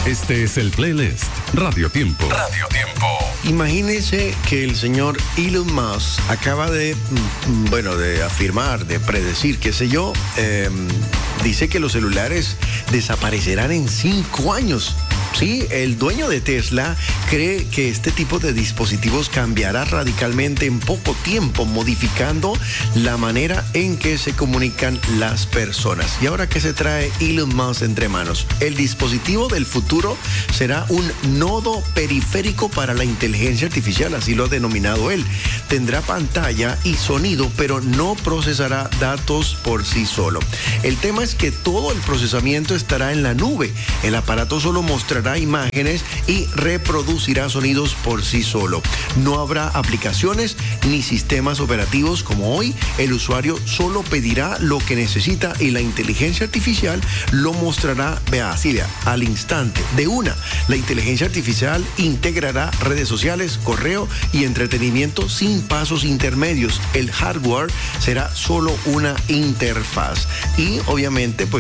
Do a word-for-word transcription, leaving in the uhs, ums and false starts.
Este es el playlist Radio Tiempo. Radio Tiempo. Imagínese que el señor Elon Musk acaba de, bueno, de afirmar, de predecir, qué sé yo, eh, dice que los celulares desaparecerán en cinco años. Sí, el dueño de Tesla cree que este tipo de dispositivos cambiará radicalmente en poco tiempo, modificando la manera en que se comunican las personas. ¿Y ahora qué se trae Elon Musk entre manos? El dispositivo del futuro será un nodo periférico para la inteligencia artificial, así lo ha denominado él. Tendrá pantalla y sonido, pero no procesará datos por sí solo. El tema es que todo el procesamiento estará en la nube. El aparato solo mostrará imágenes y reproducirá sonidos por sí solo. No habrá aplicaciones ni sistemas operativos como hoy. El usuario solo pedirá lo que necesita y la inteligencia artificial lo mostrará, vea, así vea, al instante, de una. La inteligencia artificial integrará redes sociales, correo y entretenimiento sin pasos intermedios. El hardware será solo una interfaz y obviamente pues